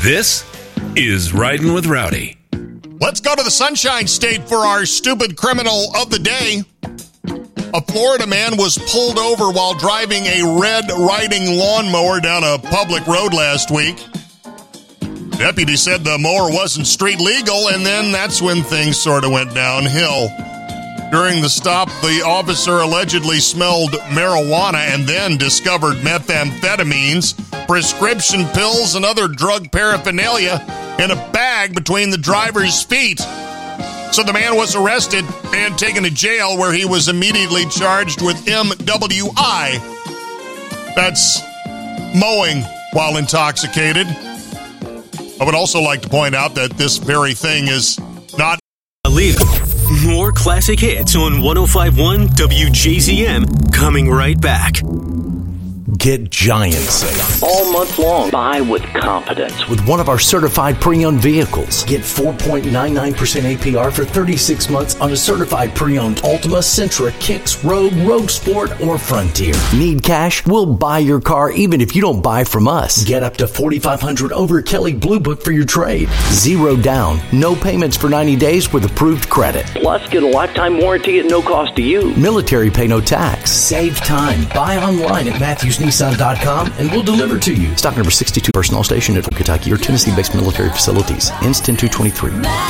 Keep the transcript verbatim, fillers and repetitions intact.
This is Riding with Rowdy. Let's go to the Sunshine State for our stupid criminal of the day. A Florida man was pulled over while driving a red riding lawnmower down a public road last week. Deputy said the mower wasn't street legal, and then that's when things sort of went downhill. During the stop, the officer allegedly smelled marijuana and then discovered methamphetamines, prescription pills, and other drug paraphernalia in a bag between the driver's feet. So the man was arrested and taken to jail, where he was immediately charged with M W I. That's mowing while intoxicated. I would also like to point out that this very thing is not illegal. More classic hits on one oh five point one W J Z M coming right back. Get giant sales all month long. Buy with confidence with one of our certified pre-owned vehicles. Get four point nine nine percent A P R for thirty-six months on a certified pre-owned Altima, Sentra, Kicks, Rogue, Rogue Sport, or Frontier. Need cash? We'll buy your car even if you don't buy from us. Get up to forty-five hundred dollars over Kelley Blue Book for your trade. Zero down, no payments for ninety days with approved credit. Plus, get a lifetime warranty at no cost to you. Military pay no tax. Save time. Buy online at Matthews Nissan dot com and we'll deliver to you. Stock number sixty-two, personnel station at Kentucky or Tennessee-based military facilities. Ends ten two twenty-three.